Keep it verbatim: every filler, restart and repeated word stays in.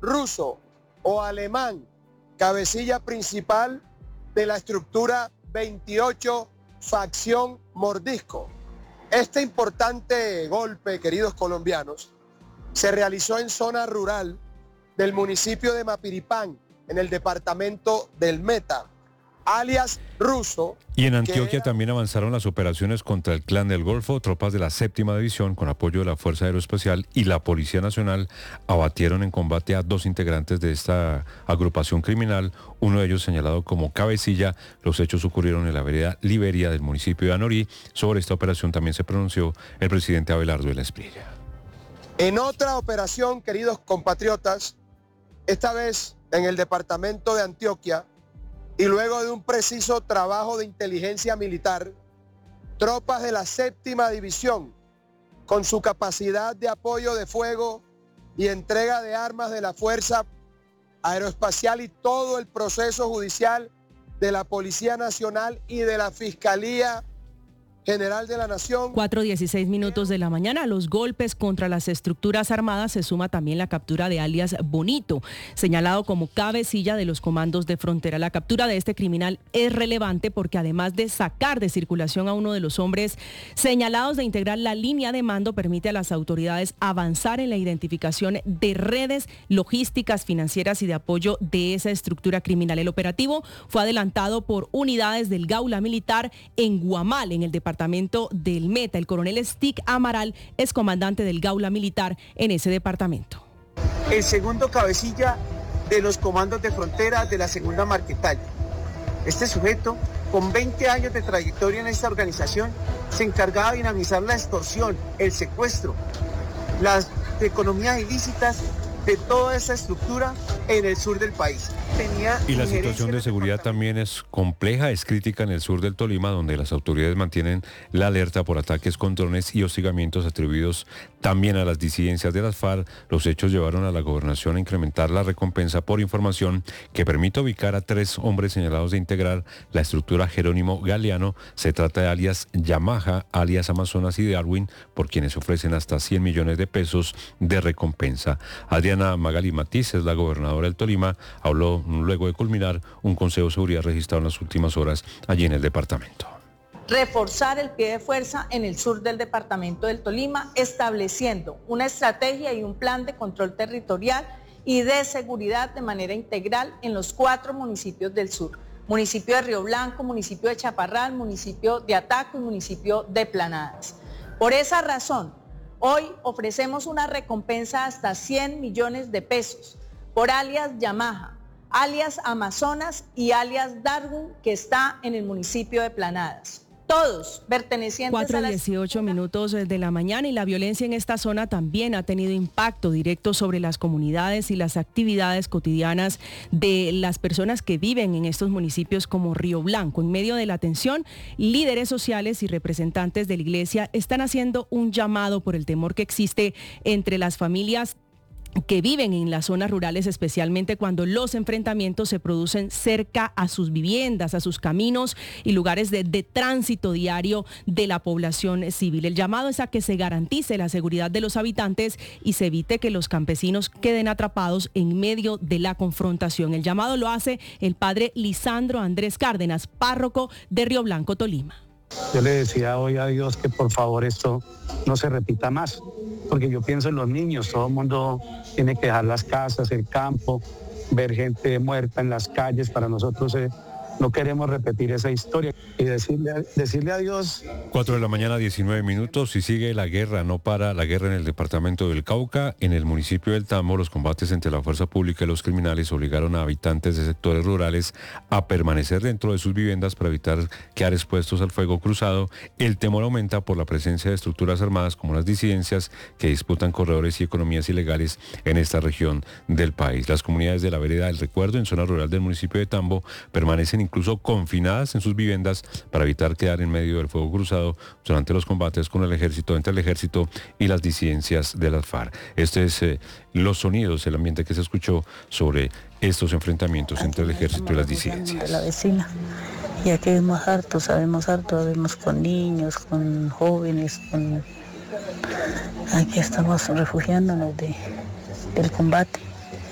ruso o alemán, cabecilla principal de la estructura veintiocho, facción Mordisco. Este importante golpe, queridos colombianos, se realizó en zona rural del municipio de Mapiripán, en el departamento del Meta, alias Ruso. Y en Antioquia era... también avanzaron las operaciones contra el Clan del Golfo. Tropas de la séptima división, con apoyo de la Fuerza Aeroespacial y la Policía Nacional, abatieron en combate a dos integrantes de esta agrupación criminal, uno de ellos señalado como cabecilla. Los hechos ocurrieron en la vereda Liberia del municipio de Anorí. Sobre esta operación también se pronunció el presidente Abelardo de la Espriella. En otra operación, queridos compatriotas, esta vez en el departamento de Antioquia, y luego de un preciso trabajo de inteligencia militar, tropas de la séptima división, con su capacidad de apoyo de fuego y entrega de armas de la Fuerza Aeroespacial y todo el proceso judicial de la Policía Nacional y de la Fiscalía General de la Nación. cuatro dieciséis minutos de la mañana. A los golpes contra las estructuras armadas se suma también la captura de alias Bonito, señalado como cabecilla de los comandos de frontera. La captura de este criminal es relevante porque además de sacar de circulación a uno de los hombres señalados de integrar la línea de mando, permite a las autoridades avanzar en la identificación de redes logísticas, financieras y de apoyo de esa estructura criminal. El operativo fue adelantado por unidades del Gaula Militar en Guamal, en el departamento departamento del Meta. El coronel Stick Amaral es comandante del Gaula Militar en ese departamento. El segundo cabecilla de los comandos de frontera de la segunda Marquetalia. Este sujeto, con veinte años de trayectoria en esta organización, se encargaba de dinamizar la extorsión, el secuestro, las economías ilícitas de toda esa estructura en el sur del país. Tenía y la situación de seguridad también es compleja, es crítica en el sur del Tolima, donde las autoridades mantienen la alerta por ataques con drones y hostigamientos atribuidos también a las disidencias de las FARC. Los hechos llevaron a la gobernación a incrementar la recompensa por información que permite ubicar a tres hombres señalados de integrar la estructura Jerónimo Galeano. Se trata de alias Yamaha, alias Amazonas y Darwin, por quienes ofrecen hasta cien millones de pesos de recompensa. Adriana Magali Matiz es la gobernadora del Tolima, habló luego de culminar un consejo de seguridad registrado en las últimas horas allí en el departamento. Reforzar el pie de fuerza en el sur del departamento del Tolima, estableciendo una estrategia y un plan de control territorial y de seguridad de manera integral en los cuatro municipios del sur: municipio de Río Blanco, municipio de Chaparral, municipio de Ataco y municipio de Planadas. Por esa razón, hoy ofrecemos una recompensa hasta cien millones de pesos por alias Yamaha, alias Amazonas y alias Darwin, que está en el municipio de Planadas. Todos pertenecientes cuatro a la... dieciocho minutos de la mañana, y la violencia en esta zona también ha tenido impacto directo sobre las comunidades y las actividades cotidianas de las personas que viven en estos municipios como Río Blanco. En medio de la tensión, líderes sociales y representantes de la iglesia están haciendo un llamado por el temor que existe entre las familias que viven en las zonas rurales, especialmente cuando los enfrentamientos se producen cerca a sus viviendas, a sus caminos y lugares de, de tránsito diario de la población civil. El llamado es a que se garantice la seguridad de los habitantes y se evite que los campesinos queden atrapados en medio de la confrontación. El llamado lo hace el padre Lisandro Andrés Cárdenas, párroco de Río Blanco, Tolima. Yo le decía hoy a Dios que por favor esto no se repita más, porque yo pienso en los niños. Todo el mundo tiene que dejar las casas, el campo, ver gente muerta en las calles. Para nosotros eh, no queremos repetir esa historia y decirle a, decirle a Dios. cuatro de la mañana, diecinueve minutos, y sigue la guerra, no para la guerra en el departamento del Cauca. En el municipio del Tambo, los combates entre la fuerza pública y los criminales obligaron a habitantes de sectores rurales a permanecer dentro de sus viviendas para evitar quedar expuestos al fuego cruzado. El temor aumenta por la presencia de estructuras armadas como las disidencias que disputan corredores y economías ilegales en esta región del país. Las comunidades de la vereda del Recuerdo, en zona rural del municipio de Tambo, permanecen incluso confinadas en sus viviendas para evitar quedar en medio del fuego cruzado durante los combates con el ejército, entre el ejército y las disidencias de las FARC. Este es eh, los sonidos, el ambiente que se escuchó sobre estos enfrentamientos entre el ejército y las disidencias. De la vecina, y aquí vemos harto, sabemos harto, vemos con niños, con jóvenes, con... aquí estamos refugiándonos de, del combate.